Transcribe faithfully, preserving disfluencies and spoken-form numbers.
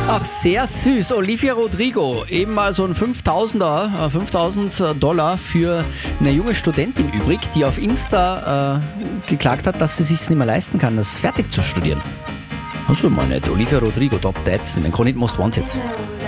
Ach, sehr süß. Olivia Rodrigo, eben mal so ein fünftausender, äh, fünftausend Dollar für eine junge Studentin übrig, die auf Insta äh, geklagt hat, dass sie sich nicht mehr leisten kann, das fertig zu studieren. Hast du mal nicht? Olivia Rodrigo, Top Dads in den Kronit Most Wanted.